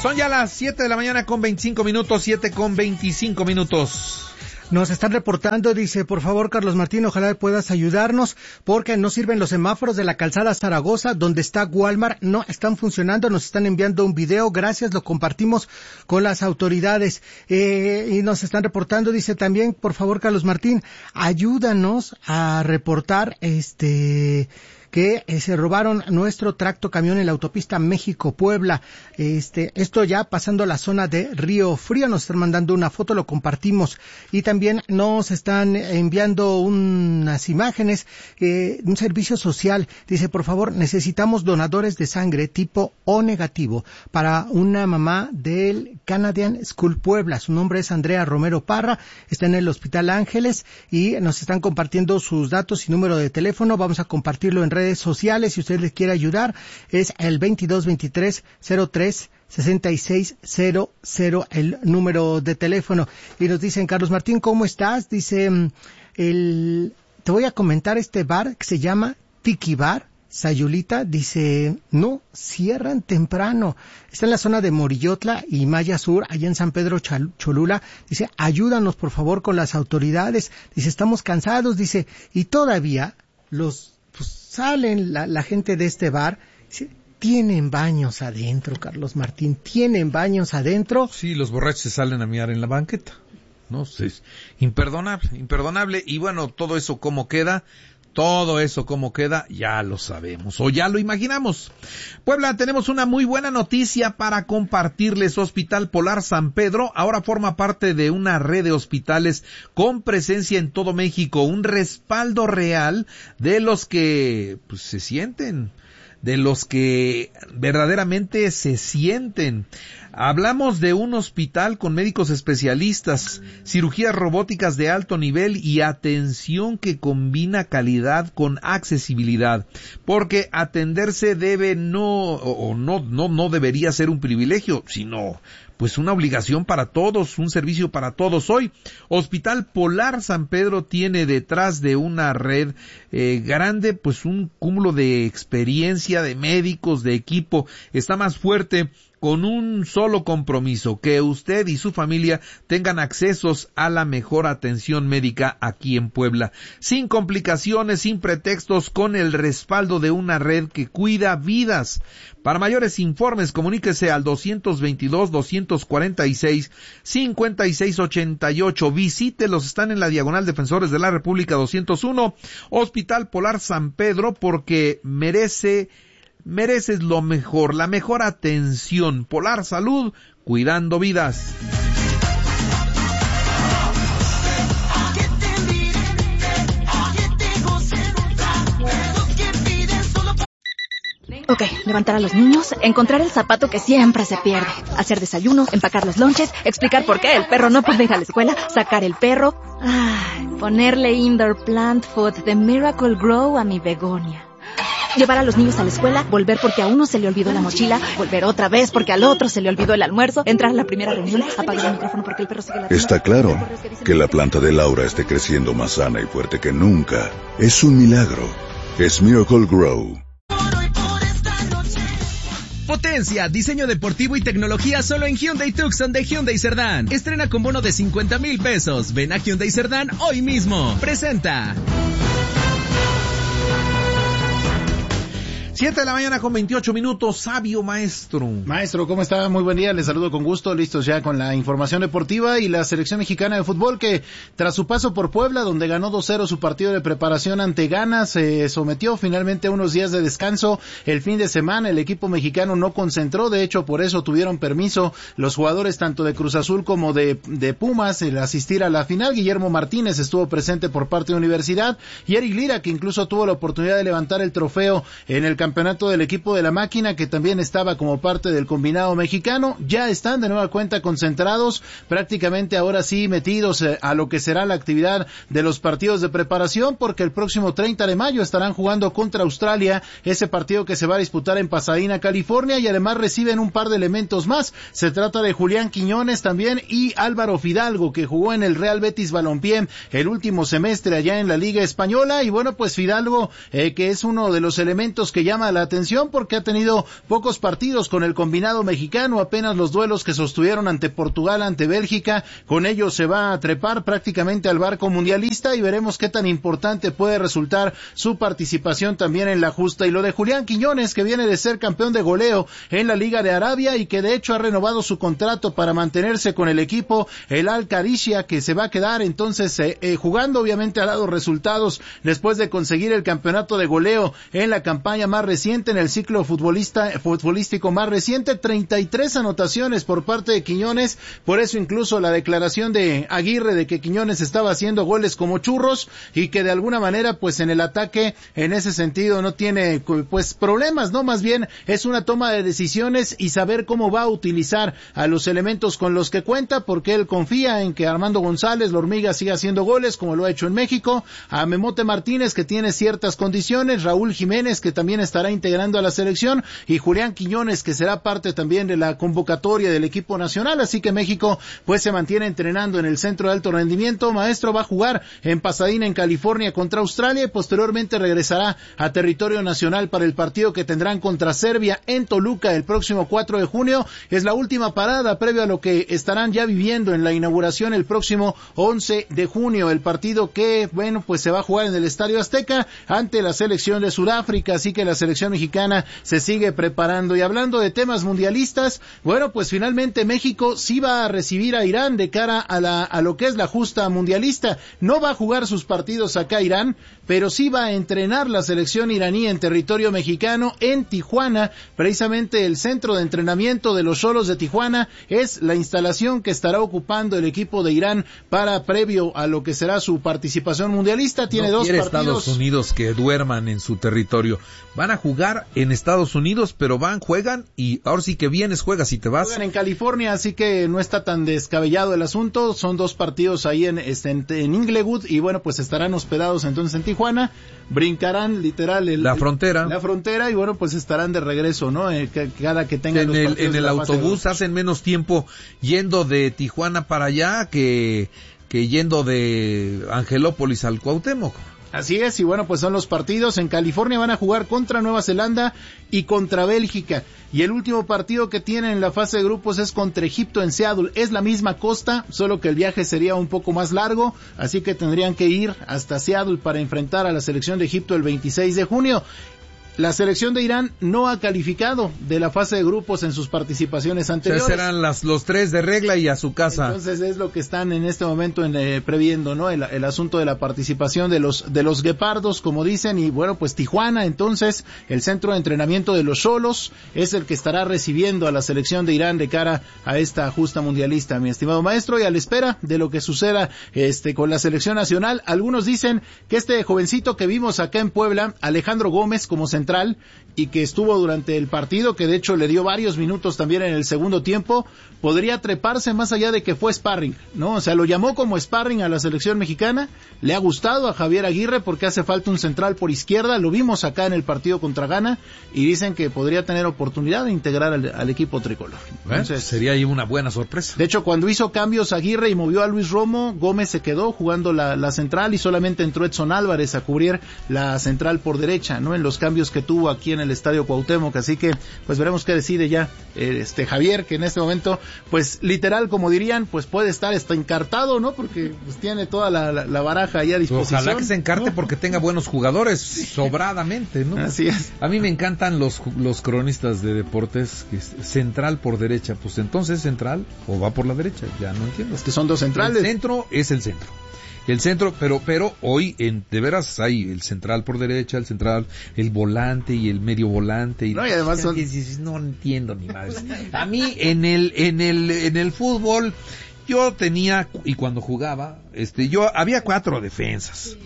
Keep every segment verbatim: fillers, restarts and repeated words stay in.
Son ya las siete de la mañana con veinticinco minutos, siete con veinticinco minutos. Nos están reportando, dice, por favor, Carlos Martín, ojalá puedas ayudarnos, porque no sirven los semáforos de la calzada Zaragoza, donde está Walmart, no están funcionando, nos están enviando un video, gracias, lo compartimos con las autoridades, eh, y nos están reportando, dice también, por favor, Carlos Martín, ayúdanos a reportar, este... que eh, se robaron nuestro tracto camión en la autopista México-Puebla. Este, esto ya pasando la zona de Río Frío, nos están mandando una foto, lo compartimos. Y también nos están enviando unas imágenes, eh, un servicio social. Dice, por favor, necesitamos donadores de sangre tipo O negativo para una mamá del Canadian School Puebla. Su nombre es Andrea Romero Parra, está en el Hospital Ángeles y nos están compartiendo sus datos y número de teléfono. Vamos a compartirlo en redes sociales, si usted les quiere ayudar, es el veintidós veintitrés cero tres sesenta y seis cero cero el número de teléfono. Y nos dicen, Carlos Martín, ¿cómo estás? Dice, el, te voy a comentar este bar que se llama Tiki Bar, Sayulita, dice, no, cierran temprano. Está en la zona de Morillotla y Maya Sur, allá en San Pedro Cholula. Dice, ayúdanos por favor con las autoridades. Dice, estamos cansados, dice, y todavía los pues salen la, la gente de este bar, tienen baños adentro, Carlos Martín, tienen baños adentro. Sí, los borrachos se salen a miar en la banqueta, ¿no? Es imperdonable, imperdonable, y bueno, todo eso cómo queda, todo eso cómo queda, ya lo sabemos, o ya lo imaginamos. Puebla, tenemos una muy buena noticia para compartirles. Hospital Polar San Pedro ahora forma parte de una red de hospitales con presencia en todo México, un respaldo real de los que pues se sienten, de los que verdaderamente se sienten. Hablamos de un hospital con médicos especialistas, cirugías robóticas de alto nivel y atención que combina calidad con accesibilidad, porque atenderse debe no, o no, no, no debería ser un privilegio, sino pues una obligación para todos, un servicio para todos. Hoy, Hospital Polar San Pedro tiene detrás de una red eh, grande, pues un cúmulo de experiencia, de médicos, de equipo. Está más fuerte con un solo compromiso, que usted y su familia tengan accesos a la mejor atención médica aquí en Puebla, sin complicaciones, sin pretextos, con el respaldo de una red que cuida vidas. Para mayores informes, comuníquese al doscientos veintidós, doscientos cuarenta y seis, cincuenta y seis ochenta y ocho. Visítelos, están en la Diagonal Defensores de la República doscientos uno, Hospital Polar San Pedro, porque merece Mereces lo mejor, la mejor atención. Polar Salud, cuidando vidas. Ok, levantar a los niños, encontrar el zapato que siempre se pierde, hacer desayuno, empacar los lonches, explicar por qué el perro no puede ir a la escuela, sacar el perro, ay, ponerle indoor plant food de Miracle Grow a mi begonia. Llevar a los niños a la escuela, volver porque a uno se le olvidó la mochila, volver otra vez porque al otro se le olvidó el almuerzo, entrar a la primera reunión, apagar el micrófono porque el perro sigue la... Está claro que la planta de Laura esté creciendo más sana y fuerte que nunca. Es un milagro. Es Miracle Grow. Potencia, diseño deportivo y tecnología solo en Hyundai Tucson de Hyundai Cerdán. Estrena con bono de cincuenta mil pesos. Ven a Hyundai Cerdán hoy mismo. Presenta. Siete de la mañana con veintiocho minutos, sabio maestro. Maestro, ¿cómo está? Muy buen día, les saludo con gusto, listos ya con la información deportiva y la selección mexicana de fútbol que tras su paso por Puebla, donde ganó dos cero su partido de preparación ante Ghana, se sometió finalmente a unos días de descanso el fin de semana. El equipo mexicano no concentró, de hecho por eso tuvieron permiso los jugadores tanto de Cruz Azul como de, de Pumas el asistir a la final. Guillermo Martínez estuvo presente por parte de Universidad y Eric Lira, que incluso tuvo la oportunidad de levantar el trofeo en el campeonato del equipo de la máquina, que también estaba como parte del combinado mexicano. Ya están de nueva cuenta concentrados, prácticamente ahora sí metidos a lo que será la actividad de los partidos de preparación, porque el próximo treinta de mayo estarán jugando contra Australia, ese partido que se va a disputar en Pasadena, California, y además reciben un par de elementos más. Se trata de Julián Quiñones también y Álvaro Fidalgo, que jugó en el Real Betis Balompié el último semestre allá en la Liga Española, y bueno, pues Fidalgo, eh, que es uno de los elementos que llama llama la atención porque ha tenido pocos partidos con el combinado mexicano, apenas los duelos que sostuvieron ante Portugal, ante Bélgica. Con ellos se va a trepar prácticamente al barco mundialista y veremos qué tan importante puede resultar su participación también en la justa. Y lo de Julián Quiñones, que viene de ser campeón de goleo en la Liga de Arabia y que de hecho ha renovado su contrato para mantenerse con el equipo, el Al Kharaija, que se va a quedar entonces eh, eh, jugando. Obviamente ha dado resultados después de conseguir el campeonato de goleo en la campaña más reciente, en el ciclo futbolista, futbolístico más reciente, treinta y tres anotaciones por parte de Quiñones. Por eso incluso la declaración de Aguirre de que Quiñones estaba haciendo goles como churros y que de alguna manera pues en el ataque en ese sentido no tiene pues problemas, no, más bien es una toma de decisiones y saber cómo va a utilizar a los elementos con los que cuenta, porque él confía en que Armando González, la hormiga, siga haciendo goles como lo ha hecho en México, a Memote Martínez, que tiene ciertas condiciones, Raúl Jiménez, que también estará integrando a la selección, y Julián Quiñones, que será parte también de la convocatoria del equipo nacional. Así que México pues se mantiene entrenando en el centro de alto rendimiento. Maestro va a jugar en Pasadena, en California, contra Australia, y posteriormente regresará a territorio nacional para el partido que tendrán contra Serbia en Toluca el próximo cuatro de junio. Es la última parada previo a lo que estarán ya viviendo en la inauguración el próximo once de junio, el partido que, bueno, pues se va a jugar en el Estadio Azteca ante la selección de Sudáfrica. Así que la selección mexicana se sigue preparando. Y hablando de temas mundialistas, bueno, pues finalmente México sí va a recibir a Irán de cara a la a lo que es la justa mundialista. No va a jugar sus partidos acá Irán, pero sí va a entrenar la selección iraní en territorio mexicano, en Tijuana. Precisamente el centro de entrenamiento de los Xolos de Tijuana es la instalación que estará ocupando el equipo de Irán para previo a lo que será su participación mundialista. Tiene no dos quiere partidos. Estados Unidos que duerman en su territorio. Van a jugar en Estados Unidos, pero van, juegan, y ahora sí que vienes, juegas y te vas. Juegan en California, así que no está tan descabellado el asunto. Son dos partidos ahí en, en, en Inglewood, y bueno, pues estarán hospedados entonces en Tijuana. Brincarán literal el, la frontera. El, la frontera, y bueno, pues estarán de regreso, ¿no? Eh, cada que tengan en los el, partidos en el de autobús hacen menos tiempo yendo de Tijuana para allá que, que yendo de Angelópolis al Cuauhtémoc. Así es, y bueno, pues son los partidos. En California van a jugar contra Nueva Zelanda y contra Bélgica. Y el último partido que tienen en la fase de grupos es contra Egipto en Seattle. Es la misma costa, solo que el viaje sería un poco más largo, así que tendrían que ir hasta Seattle para enfrentar a la selección de Egipto el veintiséis de junio. La selección de Irán no ha calificado de la fase de grupos en sus participaciones anteriores. O sea, serán las, los tres de regla y a su casa. Entonces es lo que están en este momento en, eh, previendo, ¿no? El, el asunto de la participación de los de los guepardos, como dicen. Y bueno, pues Tijuana, entonces, el centro de entrenamiento de los Xolos, es el que estará recibiendo a la selección de Irán de cara a esta justa mundialista, mi estimado maestro. Y a la espera de lo que suceda este con la selección nacional, algunos dicen que este jovencito que vimos acá en Puebla, Alejandro Gómez, como central, y que estuvo durante el partido, que de hecho le dio varios minutos también en el segundo tiempo, podría treparse más allá de que fue sparring, ¿no? O sea, lo llamó como sparring a la selección mexicana. Le ha gustado a Javier Aguirre porque hace falta un central por izquierda. Lo vimos acá en el partido contra Ghana y dicen que podría tener oportunidad de integrar al, al equipo tricolor. Entonces, bueno, sería ahí una buena sorpresa. De hecho, cuando hizo cambios Aguirre y movió a Luis Romo, Gómez se quedó jugando la, la central y solamente entró Edson Álvarez a cubrir la central por derecha, ¿no? En los cambios que tuvo aquí en el Estadio Cuauhtémoc. Así que pues veremos qué decide ya eh, este Javier, que en este momento pues literal, como dirían, pues puede estar está encartado, ¿no? Porque pues tiene toda la, la, la baraja ahí a disposición. Ojalá que se encarte, ¿no? Porque tenga buenos jugadores, sí, sobradamente, ¿no? Así es. A mí me encantan los los cronistas de deportes, que es central por derecha. Pues entonces central o va por la derecha, ya no entiendo. Es que son dos centrales. El centro es el centro. El centro, pero pero hoy en de veras hay el central por derecha, el central, el volante y el medio volante. Y, no, y además son... no entiendo ni madre. A mí en el en el en el fútbol yo tenía, y cuando jugaba, este yo había cuatro defensas.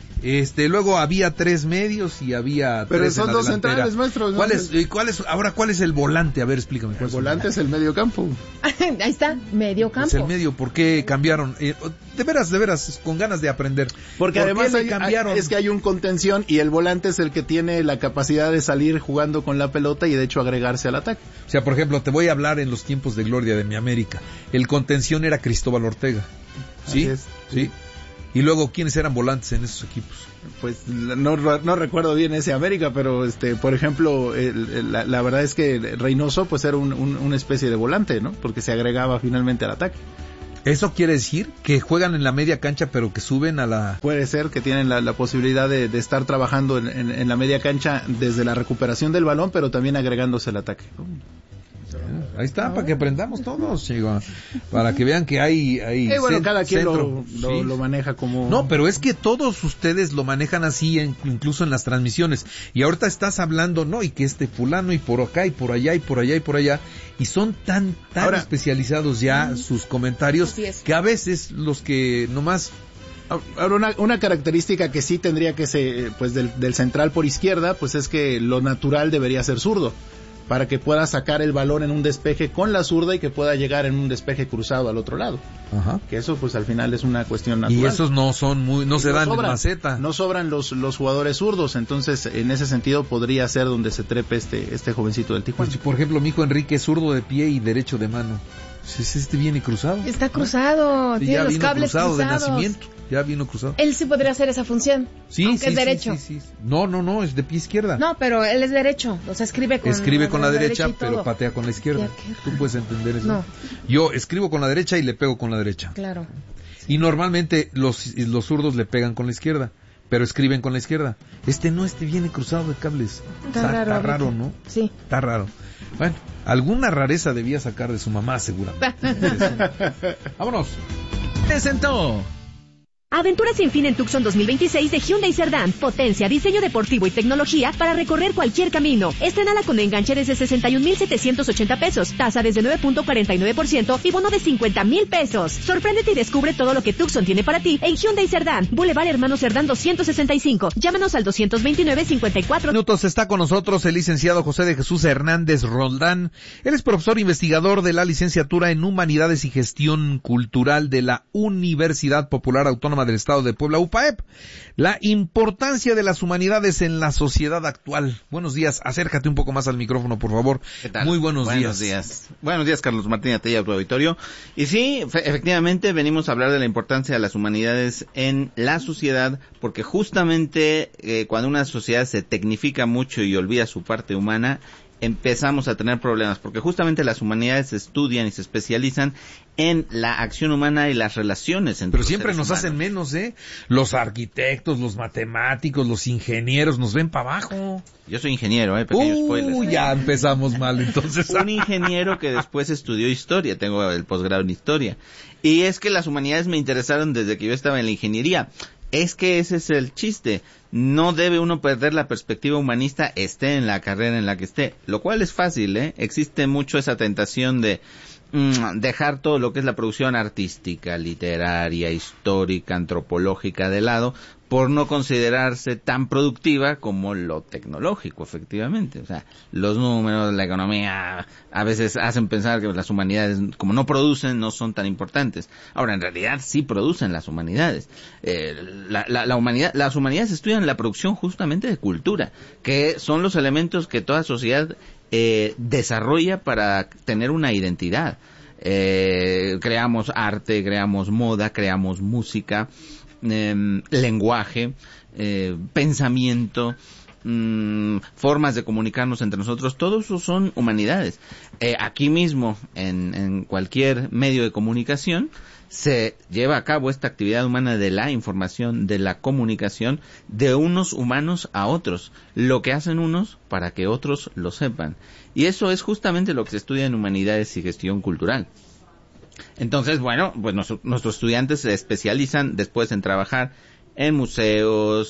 Este, luego había tres medios y había Pero tres son en la dos delantera. centrales, maestro. ¿Cuál es, y cuál es, ahora cuál es el volante? A ver, explícame. El volante es el medio campo. Ahí está, medio campo. Es el medio, ¿por qué cambiaron? Eh, de veras, de veras, con ganas de aprender. Porque además hay, cambiaron? Hay, es que hay un contención y el volante es el que tiene la capacidad de salir jugando con la pelota y de hecho agregarse al ataque. O sea, por ejemplo, te voy a hablar en los tiempos de gloria de mi América. El contención era Cristóbal Ortega. ¿Sí? Es, sí. Y luego, ¿quiénes eran volantes en esos equipos? Pues no, no recuerdo bien ese América, pero este, por ejemplo, el, el, la, la verdad es que Reynoso pues era un, un, una especie de volante, ¿no? Porque se agregaba finalmente al ataque. ¿Eso quiere decir que juegan en la media cancha pero que suben a la...? Puede ser que tienen la, la posibilidad de, de estar trabajando en, en, en la media cancha desde la recuperación del balón, pero también agregándose el ataque. Ahí está, para que aprendamos todos, chico, para que vean que hay... hay eh, bueno, cent- cada quien centro, lo, lo, sí. lo maneja como... No, pero es que todos ustedes lo manejan así, en, incluso en las transmisiones. Y ahorita estás hablando, no, y que este fulano, y por acá, y por allá, y por allá, y por allá. Y son tan, tan Ahora, especializados ya mm, sus comentarios, que a veces los que nomás... Ahora, una, una característica que sí tendría que ser, pues, del, del central por izquierda, pues es que lo natural debería ser zurdo, para que pueda sacar el balón en un despeje con la zurda y que pueda llegar en un despeje cruzado al otro lado. Ajá. Que eso pues al final es una cuestión natural. Y esos no son muy, no Y se dan sobran, en maceta. No sobran los, los jugadores zurdos, entonces en ese sentido podría ser donde se trepe este, este jovencito del Tijuana. Pues, por ejemplo, mi hijo Enrique es zurdo de pie y derecho de mano. Si este viene cruzado. Está cruzado, Sí, tiene ya los vino cables cruzado cruzados. de nacimiento. Ya vino cruzado. Él sí podría hacer esa función, Sí, aunque sí, es sí, derecho. sí, sí. No, no, no, es de pie izquierda. No, pero él es derecho, o sea, escribe con, Escribe con la derecha, y pero todo. patea con la izquierda. Ya, qué- ¿Tú puedes entender eso? No. Yo escribo con la derecha y le pego con la derecha. Claro. Y normalmente los, los zurdos le pegan con la izquierda, pero escriben con la izquierda. Este no, este viene cruzado de cables. Está O sea, raro, Está raro, ahorita. ¿no? Sí. Está raro. Bueno, alguna rareza debía sacar de su mamá, seguramente. Vámonos. Presentó. Aventura sin fin en Tucson dos mil veintiséis de Hyundai Cerdán. Potencia, diseño deportivo y tecnología para recorrer cualquier camino. Estrénala con enganche desde sesenta y un mil setecientos ochenta pesos, tasa desde nueve punto cuarenta y nueve por ciento y bono de cincuenta mil pesos. Sorpréndete y descubre todo lo que Tucson tiene para ti en Hyundai Cerdán. Boulevard Hermano Cerdán doscientos sesenta y cinco. Llámanos al doscientos veintinueve cincuenta y cuatro. Minutos está con nosotros el licenciado José de Jesús Hernández Roldán. Él es profesor investigador de la licenciatura en Humanidades y Gestión Cultural de la Universidad Popular Autónoma del Estado de Puebla, U P A E P. La importancia de las humanidades en la sociedad actual. Buenos días, acércate un poco más al micrófono, por favor. ¿Qué tal? Muy buenos, buenos días. días. Buenos días, Carlos Martín Atella, tu auditorio. Y sí, fe- efectivamente venimos a hablar de la importancia de las humanidades en la sociedad, porque justamente eh, cuando una sociedad se tecnifica mucho y olvida su parte humana, empezamos a tener problemas, porque justamente las humanidades se estudian y se especializan en la acción humana y las relaciones entre Pero los siempre seres nos humanos. hacen menos, ¿eh? Los arquitectos, los matemáticos, los ingenieros nos ven para abajo. Yo soy ingeniero, eh, pequeño Uh, spoiler. ya empezamos mal, entonces. Un ingeniero que después estudió historia, tengo el posgrado en historia. Y es que las humanidades me interesaron desde que yo estaba en la ingeniería. Es que ese es el chiste. No debe uno perder la perspectiva humanista, esté en la carrera en la que esté. Lo cual es fácil, ¿eh? Existe mucho esa tentación de mm, dejar todo lo que es la producción artística, literaria, histórica, antropológica de lado, por no considerarse tan productiva como lo tecnológico, efectivamente. O sea, los números, la economía, a veces hacen pensar que las humanidades, como no producen, no son tan importantes. Ahora, en realidad sí producen las humanidades. Eh, la, la, la humanidad, las humanidades estudian la producción justamente de cultura, que son los elementos que toda sociedad eh, desarrolla para tener una identidad. Eh, creamos arte, creamos moda, creamos música, Eh, lenguaje, eh, pensamiento, mmm, formas de comunicarnos entre nosotros, todo eso son humanidades. Eh, aquí mismo, en, en cualquier medio de comunicación, se lleva a cabo esta actividad humana de la información, de la comunicación, de unos humanos a otros, lo que hacen unos para que otros lo sepan. Y eso es justamente lo que se estudia en humanidades y gestión cultural. Entonces, bueno, pues nos, nuestros estudiantes se especializan después en trabajar en museos,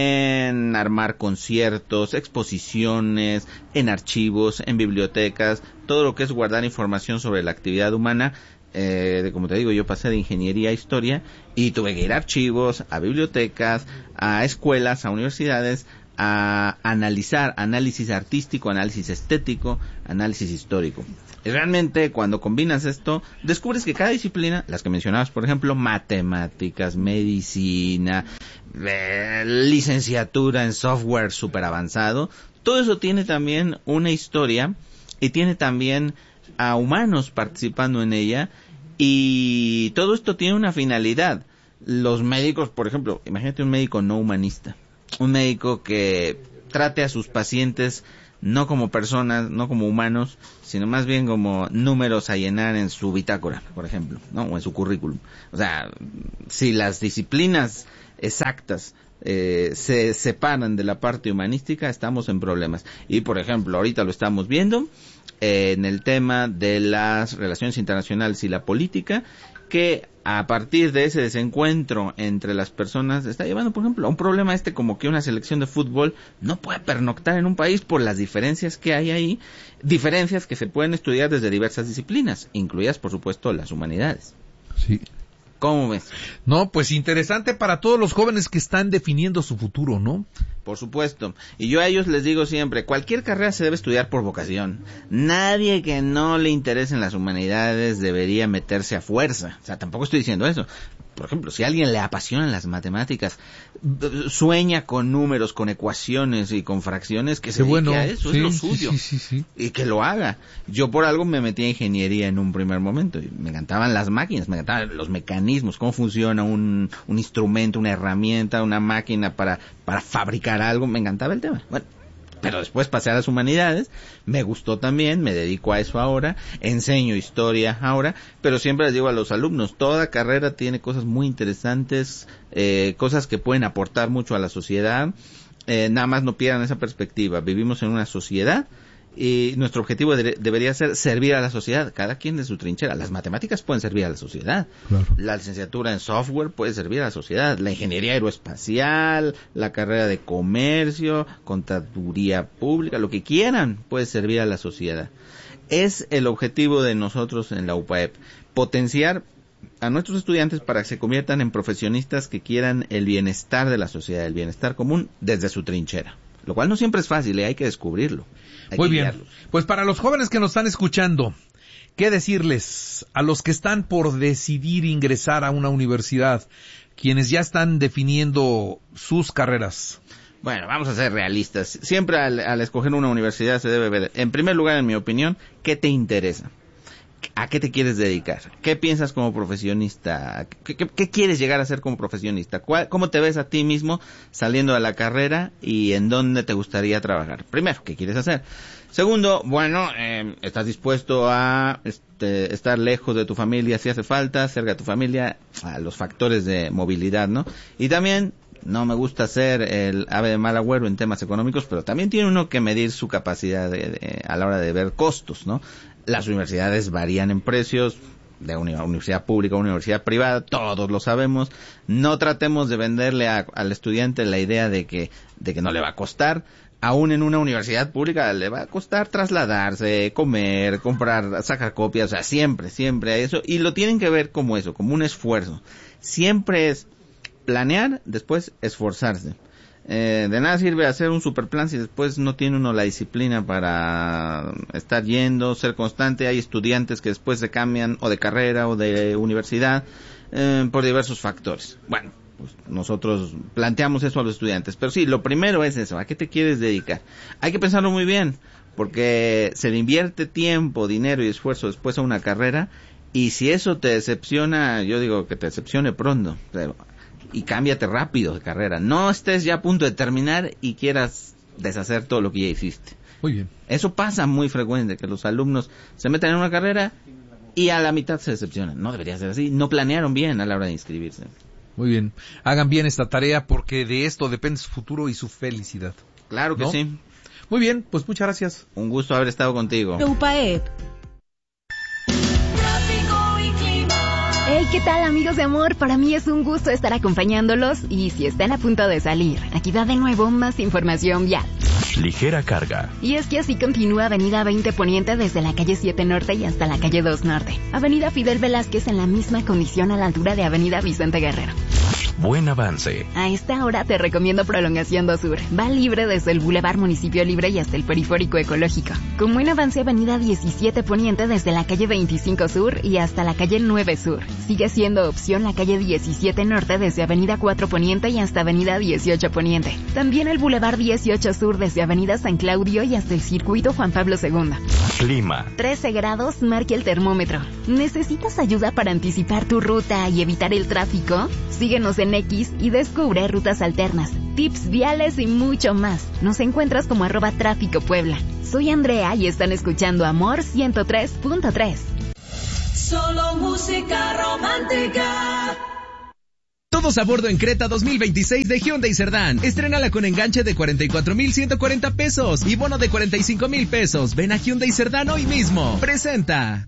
en armar conciertos, exposiciones, en archivos, en bibliotecas, todo lo que es guardar información sobre la actividad humana. Eh, de, como te digo, yo pasé de ingeniería a historia y tuve que ir a archivos, a bibliotecas, a escuelas, a universidades, a analizar, análisis artístico, análisis estético, análisis histórico. Y realmente cuando combinas esto, descubres que cada disciplina, las que mencionabas, por ejemplo, matemáticas, medicina, eh, licenciatura en software super avanzado, todo eso tiene también una historia y tiene también a humanos participando en ella, y todo esto tiene una finalidad. los médicos, por ejemplo, imagínate un médico no humanista, un médico que trate a sus pacientes no como personas, no como humanos, sino más bien como números a llenar en su bitácora, por ejemplo, ¿no? O en su currículum. O sea, si las disciplinas exactas eh, se separan de la parte humanística, estamos en problemas. Y, por ejemplo, ahorita lo estamos viendo eh, en el tema de las relaciones internacionales y la política, que a partir de ese desencuentro entre las personas está llevando, por ejemplo, a un problema este como que una selección de fútbol no puede pernoctar en un país por las diferencias que hay ahí, diferencias que se pueden estudiar desde diversas disciplinas, incluidas, por supuesto, las humanidades. Sí. ¿Cómo ves? No, pues interesante para todos los jóvenes que están definiendo su futuro, ¿no? Por supuesto. Y yo a ellos les digo siempre, cualquier carrera se debe estudiar por vocación. Nadie que no le interesen las humanidades debería meterse a fuerza. O sea, tampoco estoy diciendo eso. Por ejemplo, si a alguien le apasionan las matemáticas, sueña con números, con ecuaciones y con fracciones, que se dedique bueno, a eso, sí, es lo suyo. Sí, sí, sí, sí. Y que lo haga. Yo por algo me metí a ingeniería en un primer momento. Me encantaban las máquinas, me encantaban los mecanismos, cómo funciona un, un instrumento, una herramienta, una máquina para, para fabricar algo. Me encantaba el tema. Bueno, pero después pasé a las humanidades, me gustó también, me dedico a eso ahora, enseño historia ahora, pero siempre les digo a los alumnos, toda carrera tiene cosas muy interesantes, eh, cosas que pueden aportar mucho a la sociedad, eh, nada más no pierdan esa perspectiva, vivimos en una sociedad y nuestro objetivo de, debería ser servir a la sociedad, cada quien de su trinchera. Las matemáticas pueden servir a la sociedad, claro. La licenciatura en software puede servir a la sociedad, la ingeniería aeroespacial, la carrera de comercio, contaduría pública, lo que quieran puede servir a la sociedad. Es el objetivo de nosotros en la U P A E P, potenciar a nuestros estudiantes para que se conviertan en profesionistas que quieran el bienestar de la sociedad, el bienestar común desde su trinchera, lo cual no siempre es fácil, ¿eh? Hay que descubrirlo. Muy bien, pues para los jóvenes que nos están escuchando, ¿qué decirles a los que están por decidir ingresar a una universidad, quienes ya están definiendo sus carreras? Bueno, vamos a ser realistas. Siempre al, al escoger una universidad se debe ver, en primer lugar, en mi opinión, ¿qué te interesa? ¿A qué te quieres dedicar? ¿Qué piensas como profesionista? ¿Qué, qué, qué quieres llegar a ser como profesionista? ¿Cuál, ¿Cómo te ves a ti mismo saliendo de la carrera y en dónde te gustaría trabajar? Primero, ¿qué quieres hacer? Segundo, bueno, eh, ¿estás dispuesto a este, estar lejos de tu familia si hace falta, cerca de tu familia, a los factores de movilidad, ¿no? Y también, no me gusta ser el ave de mal agüero en temas económicos, pero también tiene uno que medir su capacidad de, de, a la hora de ver costos, ¿no? Las universidades varían en precios, de una universidad pública a una universidad privada, todos lo sabemos. No tratemos de venderle a, al estudiante la idea de que, de que no le va a costar. Aún en una universidad pública le va a costar trasladarse, comer, comprar, sacar copias, o sea, siempre, siempre a eso. Y lo tienen que ver como eso, como un esfuerzo. Siempre es planear, después esforzarse. Eh, de nada sirve hacer un super plan si después no tiene uno la disciplina para estar yendo, ser constante. Hay estudiantes que después se cambian o de carrera o de universidad eh, por diversos factores. Bueno, pues nosotros planteamos eso a los estudiantes, pero sí, lo primero es eso, ¿a qué te quieres dedicar? Hay que pensarlo muy bien, porque se le invierte tiempo, dinero y esfuerzo después a una carrera, y si eso te decepciona, yo digo que te decepcione pronto, pero y cámbiate rápido de carrera. No estés ya a punto de terminar y quieras deshacer todo lo que ya hiciste. Muy bien. Eso pasa muy frecuente, que los alumnos se meten en una carrera y a la mitad se decepcionan. No debería ser así. No planearon bien a la hora de inscribirse. Muy bien. Hagan bien esta tarea porque de esto depende su futuro y su felicidad. Claro que ¿no? sí. Muy bien, pues muchas gracias. Un gusto haber estado contigo. U P A E P. Hey, ¿qué tal, amigos de amor? Para mí es un gusto estar acompañándolos y si están a punto de salir, aquí va de nuevo más información vial. Ligera carga. Y es que así continúa Avenida veinte Poniente desde la calle siete Norte y hasta la calle dos Norte. Avenida Fidel Velázquez en la misma condición a la altura de Avenida Vicente Guerrero. Buen Avance. A esta hora te recomiendo Prolongación dos Sur. Va libre desde el Boulevard Municipio Libre y hasta el Periférico Ecológico. Con Buen Avance, Avenida diecisiete Poniente desde la calle veinticinco Sur y hasta la calle nueve Sur. Sigue siendo opción la calle diecisiete Norte desde Avenida cuatro Poniente y hasta Avenida dieciocho Poniente. También el Boulevard dieciocho Sur desde Avenida San Claudio y hasta el Circuito Juan Pablo segundo. Clima. trece grados marca el termómetro. ¿Necesitas ayuda para anticipar tu ruta y evitar el tráfico? Síguenos en X y descubre rutas alternas, tips viales y mucho más. Nos encuentras como arroba Tráfico Puebla. Soy Andrea y están escuchando Amor ciento tres punto tres. Solo música romántica. Todos a bordo en Creta dos mil veintiséis de Hyundai Cerdán. Estrénala con enganche de cuarenta y cuatro mil ciento cuarenta pesos y bono de cuarenta y cinco mil pesos. Ven a Hyundai Cerdán hoy mismo. Presenta.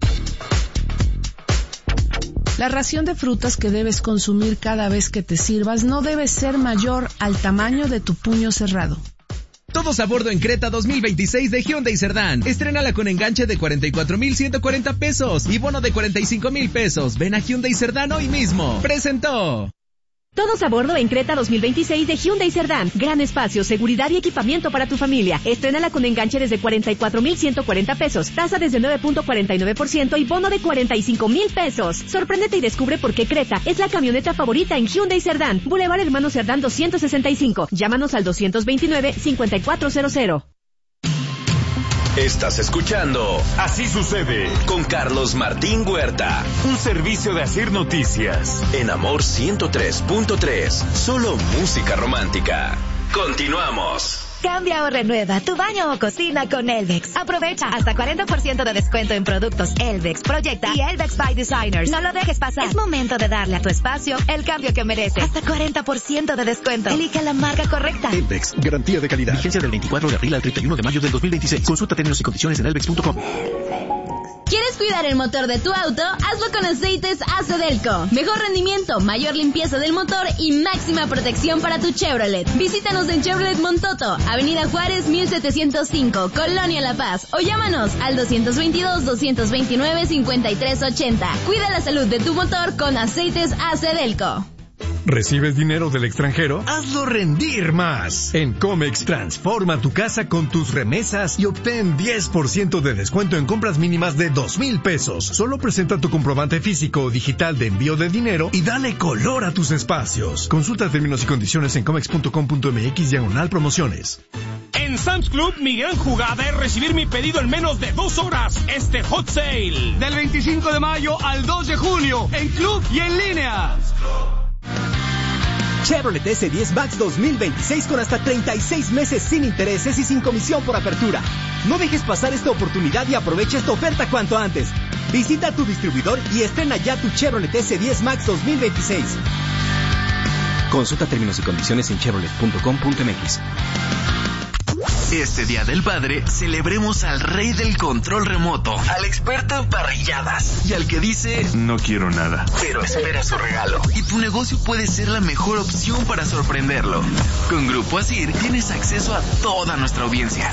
La ración de frutas que debes consumir cada vez que te sirvas no debe ser mayor al tamaño de tu puño cerrado. Todos a bordo en Creta dos mil veintiséis de Hyundai Cerdán. Estrénala con enganche de cuarenta y cuatro mil ciento cuarenta pesos y bono de cuarenta y cinco mil pesos. Ven a Hyundai Cerdán hoy mismo. Presentó. Todos a bordo en Creta dos mil veintiséis de Hyundai Cerdán. Gran espacio, seguridad y equipamiento para tu familia. Estrénala con enganche desde cuarenta y cuatro mil ciento cuarenta pesos, tasa desde nueve punto cuarenta y nueve por ciento y bono de cuarenta y cinco mil pesos. Sorpréndete y descubre por qué Creta es la camioneta favorita en Hyundai Cerdán. Boulevard Hermano Cerdán doscientos sesenta y cinco. Llámanos al doscientos veintinueve, cincuenta y cuatro cero cero. Estás escuchando Así Sucede con Carlos Martín Huerta. Un servicio de Asir Noticias. En Amor ciento tres punto tres. Solo música romántica. Continuamos. Cambia o renueva tu baño o cocina con Elvex. Aprovecha hasta cuarenta por ciento de descuento en productos Elvex, Proyecta y Elvex by Designers. No lo dejes pasar. Es momento de darle a tu espacio el cambio que merece. Hasta cuarenta por ciento de descuento. Elige la marca correcta. Elvex, garantía de calidad. Vigencia del veinticuatro de abril al treinta y uno de mayo del dos mil veintiséis. Consulta términos y condiciones en elvex punto com. ¿Quieres cuidar el motor de tu auto? Hazlo con aceites Acedelco. Mejor rendimiento, mayor limpieza del motor y máxima protección para tu Chevrolet. Visítanos en Chevrolet Montoto, Avenida Juárez mil setecientos cinco, Colonia La Paz, o llámanos al doscientos veintidós, doscientos veintinueve, cincuenta y tres ochenta. Cuida la salud de tu motor con aceites Acedelco. ¿Recibes dinero del extranjero? ¡Hazlo rendir más! En Comex transforma tu casa con tus remesas y obtén diez por ciento de descuento en compras mínimas de dos mil pesos. Solo presenta tu comprobante físico o digital de envío de dinero y dale color a tus espacios. Consulta términos y condiciones en comex punto com punto m x diagonal promociones. En Sam's Club, mi gran jugada es recibir mi pedido en menos de dos horas. Este Hot Sale. Del veinticinco de mayo al dos de junio, en club y en línea. Chevrolet S diez Max dos mil veintiséis con hasta treinta y seis meses sin intereses y sin comisión por apertura. No dejes pasar esta oportunidad y aprovecha esta oferta cuanto antes. Visita tu distribuidor y estrena ya tu Chevrolet S diez Max dos mil veintiséis. Consulta términos y condiciones en chevrolet punto com punto m x. Este Día del Padre, celebremos al rey del control remoto, al experto en parrilladas y al que dice no quiero nada, pero espera su regalo. Y tu negocio puede ser la mejor opción para sorprenderlo. Con Grupo Asir tienes acceso a toda nuestra audiencia.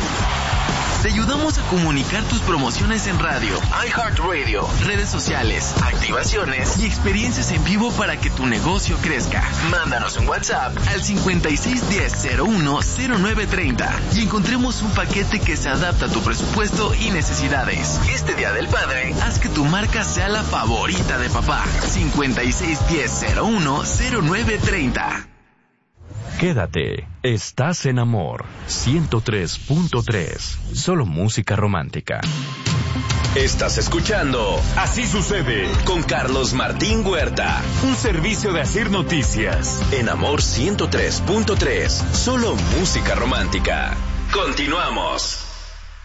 Te ayudamos a comunicar tus promociones en radio, iHeartRadio, redes sociales, activaciones y experiencias en vivo para que tu negocio crezca. Mándanos un WhatsApp al cincuenta y seis diez, cero uno, cero nueve treinta y encontremos un paquete que se adapta a tu presupuesto y necesidades. Este Día del Padre, haz que tu marca sea la favorita de papá. cincuenta y seis diez, cero uno, cero nueve treinta. Quédate, estás en Amor ciento tres punto tres. Solo música romántica. Estás escuchando Así Sucede con Carlos Martín Huerta. Un servicio de Asir Noticias. En Amor ciento tres punto tres. Solo música romántica. Continuamos.